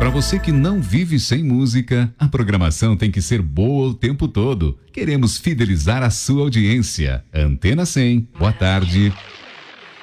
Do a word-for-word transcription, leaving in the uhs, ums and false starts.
Para você que não vive sem música, a programação tem que ser boa o tempo todo. Queremos fidelizar a sua audiência. Antena cem, boa tarde.